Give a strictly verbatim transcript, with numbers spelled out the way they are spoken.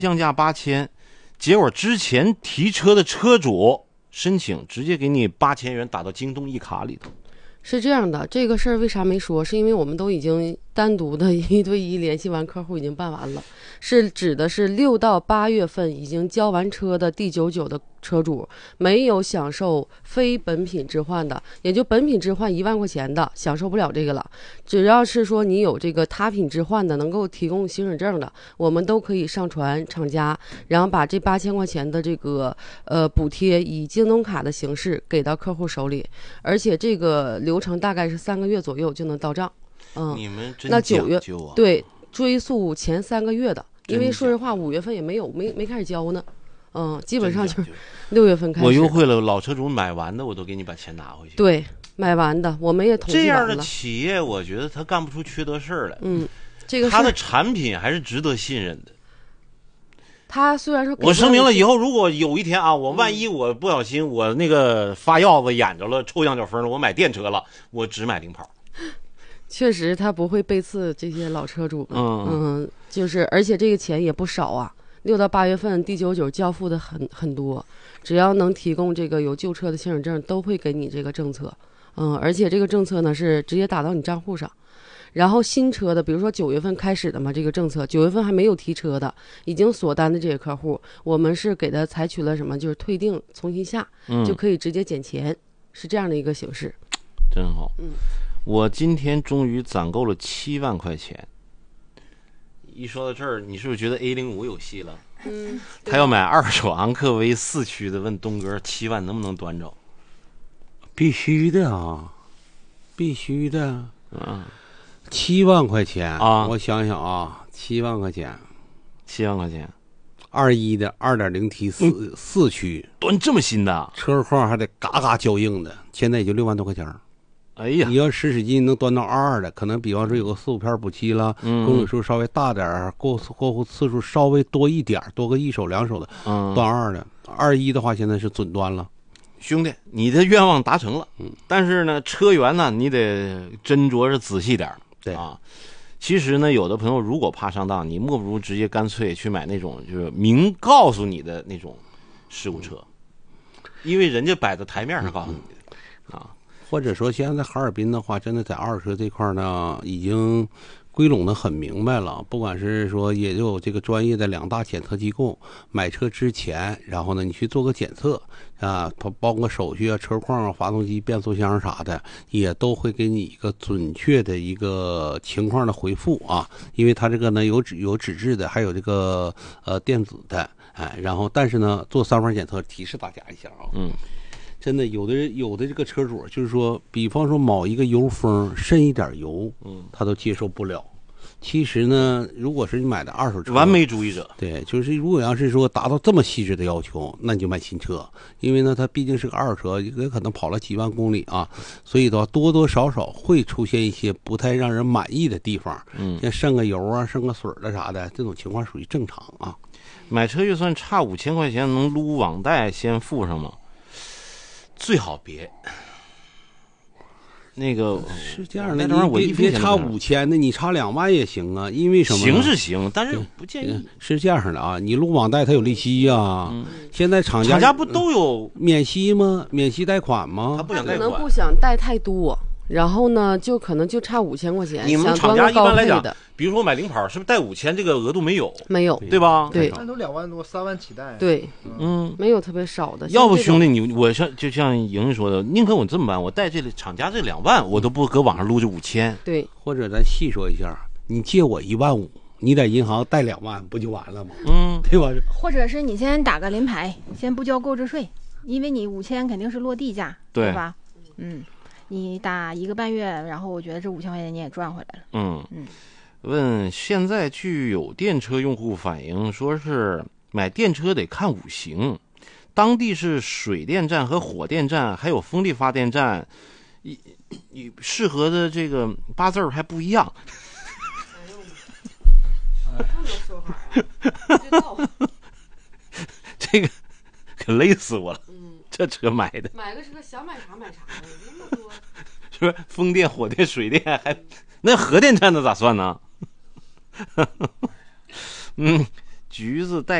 降价八千，结果之前提车的车主申请直接给你八千元打到京东一卡里头。 是这样的，这个事儿为啥没说？是因为我们都已经单独的一对一联系完客户，已经办完了。是指的是六到八月份已经交完车的 D 九十九的车主，没有享受非本品置换的，也就本品置换一万块钱的，享受不了这个了。只要是说你有这个他品置换的，能够提供行驶证的，我们都可以上传厂家，然后把这八千块钱的这个呃补贴以京东卡的形式给到客户手里，而且这个流程大概是三个月左右就能到账。嗯， 你们真那九月讲究啊？ 对，追溯前三个月的，因为说实话五月份也没有没没开始交呢。嗯，基本上就是六月份开始。 我优惠了，老车主买完的我都给你把钱拿回去。 对，买完的我们也统计完了。 这样的企业，我觉得他干不出缺德事儿来。 嗯，这个他的产品还是值得信任的。 他虽然说我声明了，以后如果有一天啊，我万一我不小心我那个发药子眼着了，抽羊角风了，我买电车了，我只买零跑。 确实，他不会背刺这些老车主。 嗯嗯，就是而且这个钱也不少啊。六到八月份 D 九十九交付的很很多，只要能提供这个有旧车的行驶证，都会给你这个政策。嗯，而且这个政策呢是直接打到你账户上。然后新车的，比如说九月份开始的嘛，这个政策九月份还没有提车的，已经锁单的这些客户，我们是给他采取了什么，就是退订重新下， 嗯、 就可以直接减钱，是这样的一个形式。 真好。 嗯， 我今天终于攒够了七万块钱。一说到这儿，你是不是觉得 A 零五 有戏了？ 嗯， 他要买二手昂科威四驱的，问东哥七万能不能端着？ 必须的啊，必须的。 嗯， 七万块钱啊！ 我想想啊，七万块钱， 七万块钱， 二一的二点零 T 四、嗯、四驱， 端这么新的， 车况还得嘎嘎交硬的，现在也就六万多块钱。 哎呀， 你要使使劲能端到二二的，可能比方说有个四五片补漆了， 嗯， 公里数稍微大点，过过户次数稍微多一点，多个一手两手的， 嗯， 端二的，二一的话现在是准端了。 兄弟，你的愿望达成了， 嗯， 但是呢，车源呢，你得斟酌着仔细点， 对啊。其实呢，有的朋友如果怕上当，你莫不如直接干脆去买那种就是明告诉你的那种事故车，因为人家摆在台面上告诉你的，嗯、啊。 或者说现在哈尔滨的话，真的在二手车这块呢，已经归拢的很明白了。不管是说也有这个专业的两大检测机构，买车之前，然后呢你去做个检测啊，包括手续啊、车况啊、发动机、变速箱啥的，也都会给你一个准确的一个情况的回复啊。因为它这个呢有纸有纸质的，还有这个呃电子的，哎，然后但是呢做三方检测，提示大家一下啊， 嗯。 真的有的有的这个车主就是说，比方说某一个油封渗一点油， 嗯， 他都接受不了。其实呢，如果是你买的二手车， 完美主义者， 对，就是如果要是说达到这么细致的要求，那你就买新车，因为呢，它毕竟是个二手车，也可能跑了几万公里啊，所以的话多多少少会出现一些不太让人满意的地方， 嗯， 像渗个油啊、渗个水的啥的，这种情况属于正常啊。 买车预算差五千块钱，能撸网贷先付上吗？最好别。那个是这样的， 你别别差五千的，你差两万也行啊。因为什么？ 行是行，但是不建议。 是这样的啊，你撸网贷它有利息呀、啊嗯。现在厂家厂家不都有免息吗？免息贷款吗？ 他不想贷款， 可能不想贷太多。然后呢，就可能就差五千块钱。 你们厂家一般来讲，比如说买零跑，是不是贷五千？这个额度没有， 没有， 对吧？ 对， 那都两万多、三万起贷。 对， 嗯， 没有特别少的。 要不兄弟，你我像就像莹说的，宁可我这么办，我贷这厂家这两万，我都不搁网上撸这五千。 对， 或者咱细说一下，你借我一万五，你在银行贷两万，不就完了吗？ 嗯， 对吧？ 或者是你先打个临牌，先不交购置税，因为你五千肯定是落地价， 对, 对吧？嗯。你打一个半月，然后我觉得这五千块钱你也赚回来了。 嗯嗯。 问现在据有电车用户反映，说是买电车得看五行，当地是水电站和火电站，还有风力发电站，一一适合的这个八字还不一样。这个可累死我了。嗯。这车买的， 买个车想买啥买啥的，那么多， 是不是？风电、火电、水电，还那核电站的咋算呢？嗯， 橘子带